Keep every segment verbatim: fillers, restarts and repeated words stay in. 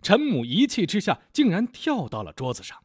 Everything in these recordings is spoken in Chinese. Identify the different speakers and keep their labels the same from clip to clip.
Speaker 1: 陈母一气之下，竟然跳到了桌子上。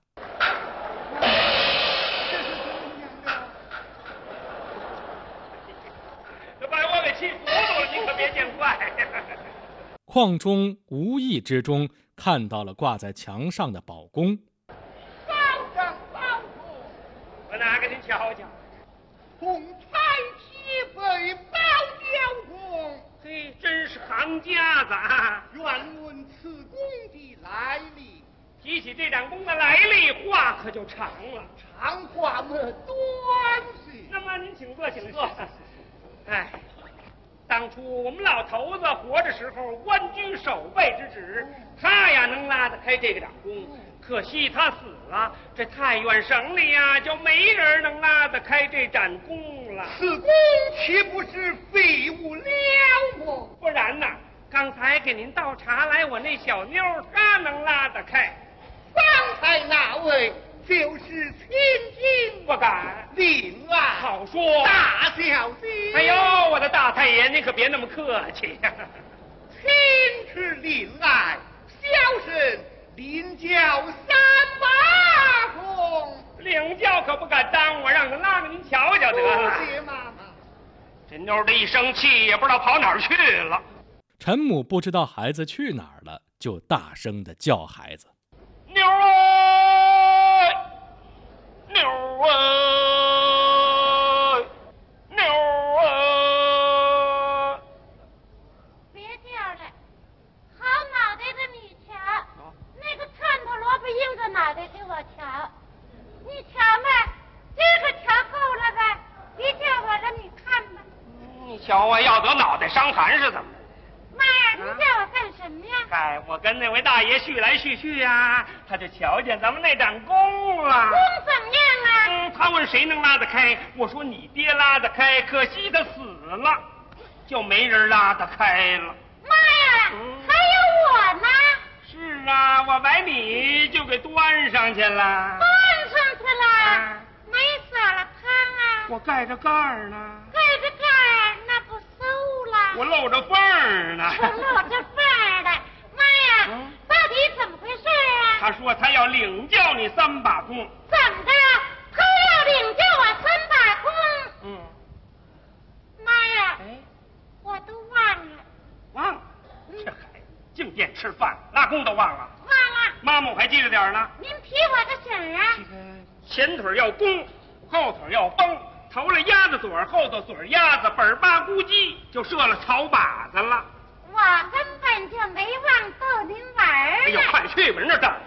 Speaker 2: 这把我给气糊涂了，你可别见怪。
Speaker 1: 邝忠无意之中看到了挂在墙上的宝弓。
Speaker 3: 保长保主，
Speaker 2: 我拿给您瞧瞧。
Speaker 3: 红彩旗飞宝交弓，
Speaker 2: 嘿，真是行家子啊！
Speaker 3: 愿问此弓的来历。
Speaker 2: 提起这盏弓的来历，话可就长了。
Speaker 3: 长话么短些。
Speaker 2: 那么您请坐，请坐。哎，当初我们老头子活着时候，官居守备之职，他呀能拉得开这个掌弓。可惜他死了，这太原省里呀就没人能拉得开这盏弓了。
Speaker 3: 此弓岂不是废物了么？
Speaker 2: 不然呐，刚才给您倒茶来，我那小妞她能拉得开。
Speaker 3: 方才那位就是千金，
Speaker 2: 不敢。
Speaker 3: 令爱
Speaker 2: 好说，
Speaker 3: 大小姐。
Speaker 2: 哎呦，我的大太爷，您可别那么客气呀、啊。
Speaker 3: 亲是令爱，小生领教三把弓。
Speaker 2: 领教可不敢当，我让他拉给您瞧瞧得了。
Speaker 3: 谢妈妈。
Speaker 2: 这妞的一生气，也不知道跑哪儿去了。
Speaker 1: 陈母不知道孩子去哪儿了，就大声地叫孩子。
Speaker 2: 妞儿，妞儿，妞儿！
Speaker 4: 别叫了，好脑袋的你瞧，那个串头萝卜硬着脑袋给我瞧，你瞧嘛，这个瞧够了吧？别叫我了，你看吧。
Speaker 2: 你瞧我要得脑袋伤寒是怎么？
Speaker 4: 妈呀，你叫我干什么呀？
Speaker 2: 哎，我跟那位大爷叙来叙去呀，他就瞧见咱们那盏弓了。
Speaker 4: 弓怎么样啊？
Speaker 2: 嗯，他问谁能拉得开，我说你爹拉得开，可惜他死了，就没人拉得开了。
Speaker 4: 妈呀，
Speaker 2: 嗯、
Speaker 4: 还有我呢。
Speaker 2: 是啊，我把你就给端上去了。
Speaker 4: 端上去了？
Speaker 2: 啊、
Speaker 4: 没撒了汤啊？
Speaker 2: 我盖着盖儿呢。
Speaker 4: 盖着盖儿，那不馊了？
Speaker 2: 我露着缝儿呢。
Speaker 4: 我露着缝儿的。妈呀，嗯、到底怎么回事啊？
Speaker 2: 他说他要领教你三把弓。
Speaker 4: 怎么着？他要领教我三把弓？
Speaker 2: 嗯。
Speaker 4: 妈呀！
Speaker 2: 哎，
Speaker 4: 我都忘了。
Speaker 2: 忘了？嗯、这孩子净惦吃饭，拉弓都忘了。
Speaker 4: 忘了。
Speaker 2: 妈妈我还记着点呢。
Speaker 4: 您提我个醒啊！
Speaker 2: 这个前腿要弓，后腿要绷，头了鸭子嘴，后头嘴鸭子，本儿八咕叽就射了草靶子了。
Speaker 4: 我根本就没忘逗您玩儿。
Speaker 2: 哎呦，快去吧，人这等